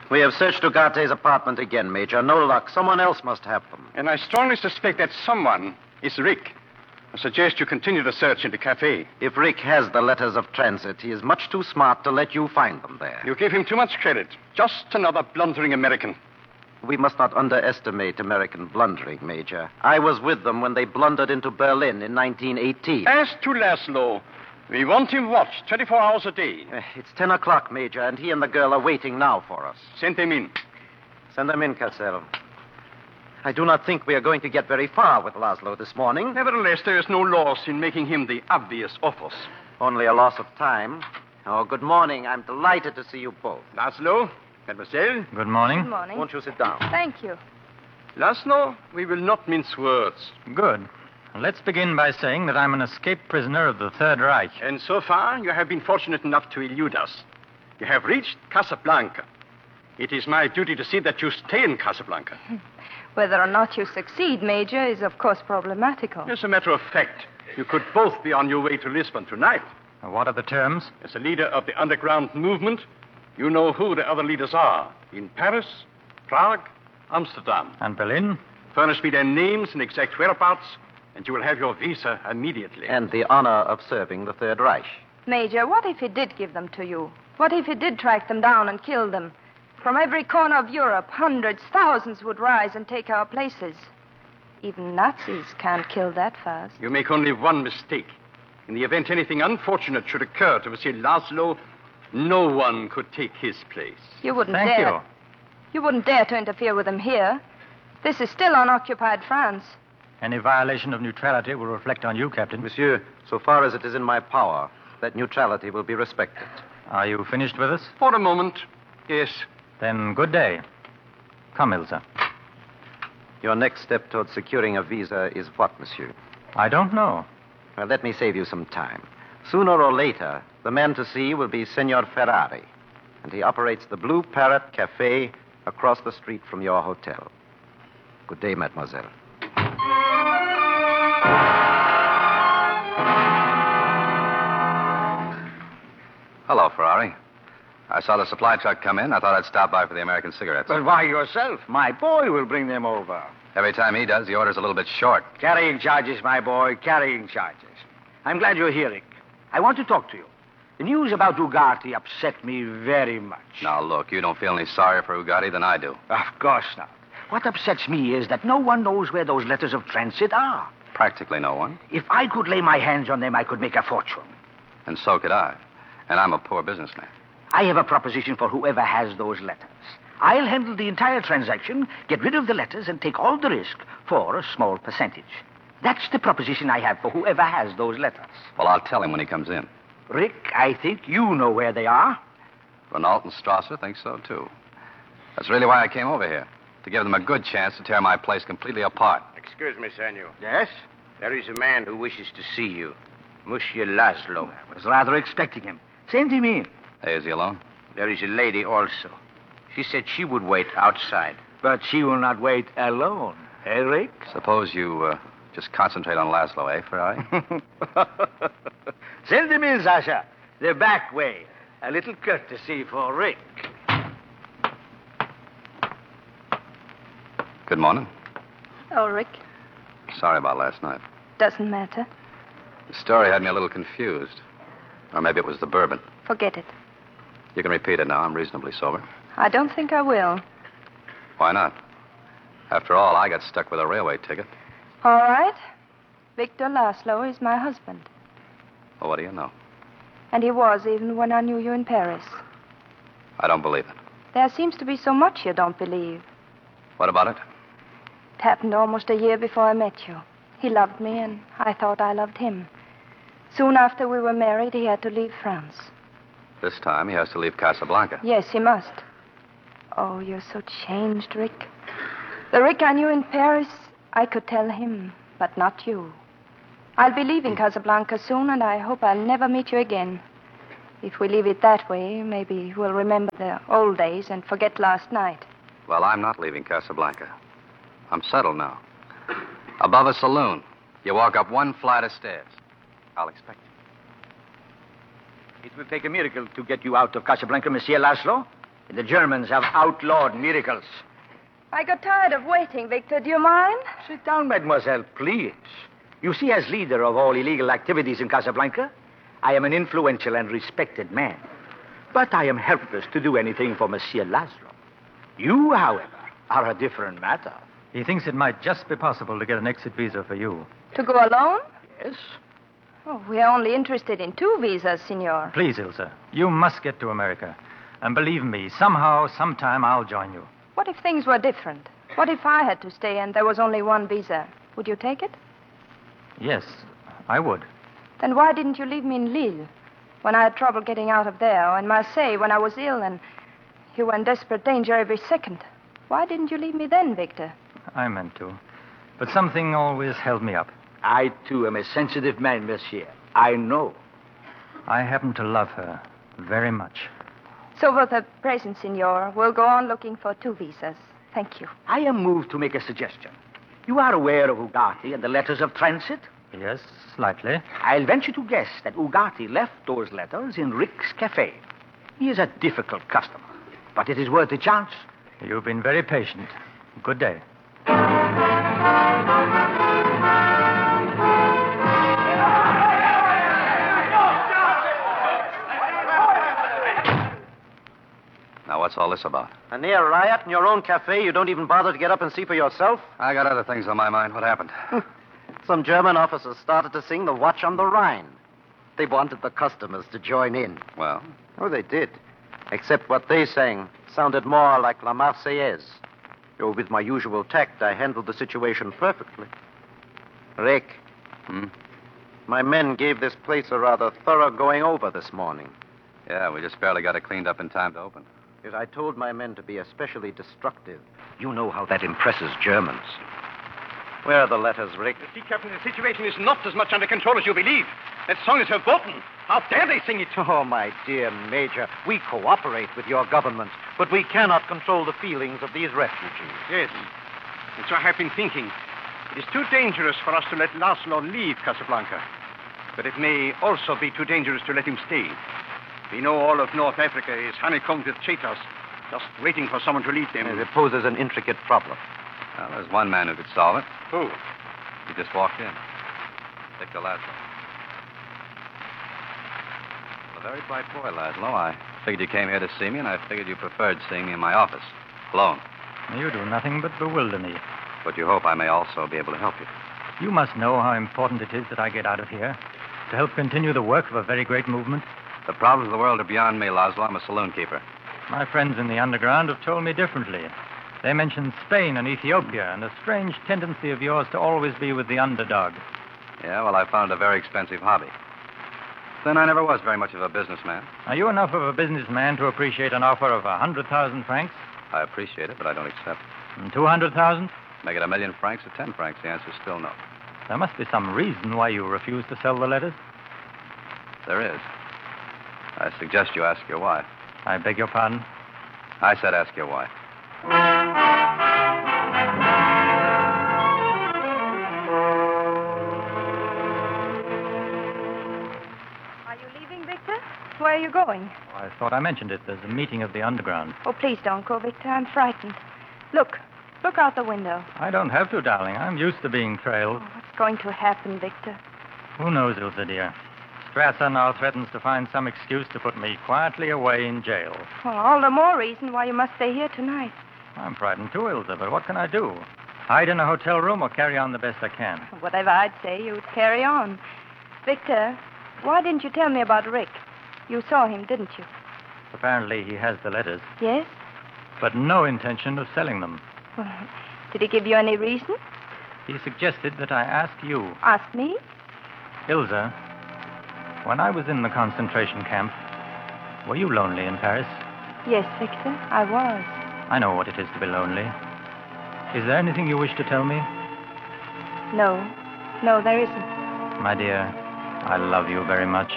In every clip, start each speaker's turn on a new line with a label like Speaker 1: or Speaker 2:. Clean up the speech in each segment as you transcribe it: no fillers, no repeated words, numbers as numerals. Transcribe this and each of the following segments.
Speaker 1: We have searched Ugarte's apartment again, Major. No luck. Someone else must have them.
Speaker 2: And I strongly suspect that someone is Rick. I suggest you continue the search in the cafe.
Speaker 1: If Rick has the letters of transit, he is much too smart to let you find them there.
Speaker 2: You give him too much credit. Just another blundering American.
Speaker 1: We must not underestimate American blundering, Major. I was with them when they blundered into Berlin in 1918.
Speaker 2: As to Laszlo, we want him watched 24 hours a day.
Speaker 1: It's 10 o'clock, Major, and he and the girl are waiting now for us.
Speaker 2: Send them in.
Speaker 1: Send them in, Cassell. I do not think we are going to get very far with Laszlo this morning.
Speaker 2: Nevertheless, there is no loss in making him the obvious offers.
Speaker 1: Only a loss of time. Oh, good morning. I'm delighted to see you both.
Speaker 2: Laszlo, mademoiselle.
Speaker 3: Good morning.
Speaker 4: Good morning.
Speaker 1: Won't you sit down?
Speaker 4: Thank you.
Speaker 2: Laszlo, we will not mince words.
Speaker 3: Good. Let's begin by saying that I'm an escaped prisoner of the Third Reich.
Speaker 2: And so far, you have been fortunate enough to elude us. You have reached Casablanca. It is my duty to see that you stay in Casablanca.
Speaker 4: Whether or not you succeed, Major, is of course problematical.
Speaker 2: As a matter of fact, you could both be on your way to Lisbon tonight.
Speaker 3: What are the terms?
Speaker 2: As a leader of the underground movement, you know who the other leaders are. In Paris, Prague, Amsterdam.
Speaker 3: And Berlin?
Speaker 2: Furnish me their names and exact whereabouts, and you will have your visa immediately.
Speaker 1: And the honor of serving the Third Reich.
Speaker 4: Major, what if he did give them to you? What if he did track them down and kill them? From every corner of Europe, hundreds, thousands would rise and take our places. Even Nazis can't kill that fast.
Speaker 2: You make only one mistake. In the event anything unfortunate should occur to Monsieur Laszlo, no one could take his place.
Speaker 4: You wouldn't
Speaker 3: Thank
Speaker 4: dare.
Speaker 3: you.
Speaker 4: You wouldn't dare to interfere with him here. This is still unoccupied France.
Speaker 3: Any violation of neutrality will reflect on you, Captain.
Speaker 1: Monsieur, so far as it is in my power, that neutrality will be respected.
Speaker 3: Are you finished with us?
Speaker 2: For a moment, yes.
Speaker 3: Then good day. Come, Ilsa.
Speaker 1: Your next step towards securing a visa is what, monsieur?
Speaker 3: I don't know.
Speaker 1: Well, let me save you some time. Sooner or later, the man to see will be Senor Ferrari, and he operates the Blue Parrot Cafe across the street from your hotel. Good day, mademoiselle.
Speaker 5: Hello, Ferrari. I saw the supply truck come in. I thought I'd stop by for the American cigarettes.
Speaker 6: But why yourself? My boy will bring them over.
Speaker 5: Every time he does, the order's a little bit short.
Speaker 6: Carrying charges, my boy, carrying charges. I'm glad you're here, Rick. I want to talk to you. The news about Ugarte upset me very much.
Speaker 5: Now, look, you don't feel any sorrier for Ugarte than I do.
Speaker 6: Of course not. What upsets me is that no one knows where those letters of transit are.
Speaker 5: Practically no one.
Speaker 6: If I could lay my hands on them, I could make a fortune.
Speaker 5: And so could I. And I'm a poor businessman.
Speaker 6: I have a proposition for whoever has those letters. I'll handle the entire transaction, get rid of the letters, and take all the risk for a small percentage. That's the proposition I have for whoever has those letters.
Speaker 5: Well, I'll tell him when he comes in.
Speaker 6: Rick, I think you know where they are.
Speaker 5: Renault and Strasser think so, too. That's really why I came over here. To give them a good chance to tear my place completely apart.
Speaker 7: Excuse me, senor.
Speaker 6: Yes?
Speaker 7: There is a man who wishes to see you. Monsieur Laszlo.
Speaker 6: I was rather expecting him. Send him in.
Speaker 5: Hey, is he alone?
Speaker 7: There is a lady also. She said she would wait outside.
Speaker 6: But she will not wait alone. Eh, Rick?
Speaker 5: Suppose you just concentrate on Laszlo, eh, Ferrari?
Speaker 6: Send him in, Sasha. The back way. A little courtesy for Rick.
Speaker 5: Good morning.
Speaker 4: Oh, Rick,
Speaker 5: Sorry about last night.
Speaker 4: doesn't matter.
Speaker 5: The story had me a little confused. Or maybe it was the bourbon.
Speaker 4: Forget it.
Speaker 5: You can repeat it now. I'm reasonably sober.
Speaker 4: I don't think I will.
Speaker 5: Why not? After all, I got stuck with a railway ticket.
Speaker 4: All right. Victor Laszlo is my husband.
Speaker 5: Well, what do you know?
Speaker 4: And he was even when I knew you in Paris.
Speaker 5: I don't believe it.
Speaker 4: There seems to be so much you don't believe.
Speaker 5: What about it?
Speaker 4: It happened almost a year before I met you. He loved me, and I thought I loved him. Soon after we were married, he had to leave France.
Speaker 5: This time, he has to leave Casablanca.
Speaker 4: Yes, he must. Oh, you're so changed, Rick. The Rick I knew in Paris, I could tell him, but not you. I'll be leaving Casablanca soon, and I hope I'll never meet you again. If we leave it that way, maybe we'll remember the old days and forget last night.
Speaker 5: Well, I'm not leaving Casablanca. I'm settled now. Above a saloon. You walk up one flight of stairs. I'll expect you.
Speaker 6: It will take a miracle to get you out of Casablanca, Monsieur Laszlo. The Germans have outlawed miracles.
Speaker 4: I got tired of waiting, Victor. Do you mind?
Speaker 6: Sit down, mademoiselle, please. You see, as leader of all illegal activities in Casablanca, I am an influential and respected man. But I am helpless to do anything for Monsieur Laszlo. You, however, are a different matter.
Speaker 3: He thinks it might just be possible to get an exit visa for you.
Speaker 4: To go alone?
Speaker 6: Yes?
Speaker 4: Oh, we are only interested in 2 visas, Signor.
Speaker 3: Please, Ilsa, you must get to America. And believe me, somehow, sometime, I'll join you.
Speaker 4: What if things were different? What if I had to stay and there was only 1 visa? Would you take it?
Speaker 3: Yes, I would.
Speaker 4: Then why didn't you leave me in Lille when I had trouble getting out of there, or in Marseille when I was ill and you were in desperate danger every second? Why didn't you leave me then, Victor?
Speaker 3: I meant to. But something always held me up.
Speaker 6: I, too, am a sensitive man, monsieur. I know.
Speaker 3: I happen to love her very much.
Speaker 4: So for the present, Signor, we'll go on looking for 2 visas. Thank you.
Speaker 6: I am moved to make a suggestion. You are aware of Ugarte and the letters of transit?
Speaker 3: Yes, slightly.
Speaker 6: I'll venture to guess that Ugarte left those letters in Rick's cafe. He is a difficult customer, but it is worth a chance.
Speaker 3: You've been very patient. Good day.
Speaker 5: Now, what's all this about?
Speaker 1: A near riot in your own cafe. You don't even bother to get up and see for yourself?
Speaker 5: I got other things on my mind. What happened?
Speaker 1: Some German officers started to sing the Watch on the Rhine. They wanted the customers to join in.
Speaker 5: Well,
Speaker 1: Oh, they did. Except what they sang sounded more like La Marseillaise. Oh, with my usual tact, I handled the situation perfectly. Rick. My men gave this place a rather thorough going over this morning.
Speaker 5: yeah, we just barely got it cleaned up in time to open.
Speaker 1: Yet I told my men to be especially destructive. You know how that impresses Germans. Where are the letters, Rick?
Speaker 2: You see, Captain, the situation is not as much under control as you believe. That song is verboten. How dare they sing it?
Speaker 1: Oh, my dear Major, we cooperate with your government, but we cannot control the feelings of these refugees.
Speaker 2: Yes. And so I have been thinking. It is too dangerous for us to let Laszlo leave Casablanca. But it may also be too dangerous to let him stay. We know all of North Africa is honeycombed with traitors, just waiting for someone to lead them.
Speaker 1: It poses an intricate problem.
Speaker 5: Well, there's one man who could solve it.
Speaker 2: Who?
Speaker 5: He just walked in. Victor Laszlo. A very bright boy, Laszlo. I figured you came here to see me, and I figured you preferred seeing me in my office, alone.
Speaker 3: You do nothing but bewilder me.
Speaker 5: But you hope I may also be able to help you.
Speaker 3: You must know how important it is that I get out of here to help continue the work of a very great movement.
Speaker 5: The problems of the world are beyond me, Laszlo. I'm a saloon keeper.
Speaker 3: My friends in the underground have told me differently. They mention Spain and Ethiopia and a strange tendency of yours to always be with the underdog.
Speaker 5: Yeah, well, I found it a very expensive hobby. Then I never was very much of a businessman.
Speaker 3: Are you enough of a businessman to appreciate an offer of 100,000 francs?
Speaker 5: I appreciate it, but I don't accept.
Speaker 3: And 200,000?
Speaker 5: Make it 1,000,000 francs or 10 francs. The answer's still no.
Speaker 3: There must be some reason why you refuse to sell the letters.
Speaker 5: There is. I suggest you ask your wife.
Speaker 3: I beg your pardon?
Speaker 5: I said ask your wife.
Speaker 4: Are you leaving, Victor? Where are you going?
Speaker 3: Oh, I thought I mentioned it. There's a meeting of the underground.
Speaker 4: Oh, please don't go, Victor. I'm frightened. Look out the window.
Speaker 3: I don't have to, darling. I'm used to being trailed.
Speaker 4: Oh, what's going to happen, Victor?
Speaker 3: Who knows, Ilsa, dear? Strasser now threatens to find some excuse to put me quietly away in jail.
Speaker 4: Well, all the more reason why you must stay here tonight.
Speaker 3: I'm frightened too, Ilsa, but what can I do? Hide in a hotel room or carry on the best I can?
Speaker 4: Whatever I'd say, you'd carry on. Victor, why didn't you tell me about Rick? You saw him, didn't you?
Speaker 3: Apparently he has the letters,
Speaker 4: Yes?
Speaker 3: but no intention of selling them.
Speaker 4: Well, did he give you any reason?
Speaker 3: He suggested that I ask you.
Speaker 4: Ask me?
Speaker 3: Ilsa, when I was in the concentration camp, were you lonely in Paris?
Speaker 4: Yes, Victor, I was.
Speaker 3: I know what it is to be lonely. Is there anything you wish to tell me?
Speaker 4: No, there isn't.
Speaker 3: My dear, I love you very much.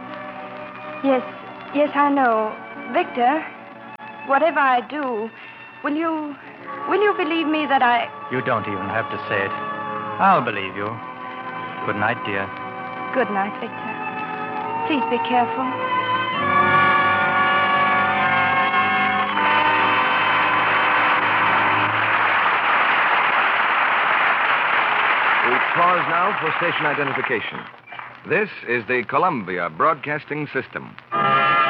Speaker 4: Yes, I know. Victor, whatever I do, will you believe me that I...
Speaker 3: You don't even have to say it. I'll believe you. Good night, dear.
Speaker 4: Good night, Victor. Please be careful.
Speaker 8: We pause now for station identification. This is the Columbia Broadcasting System.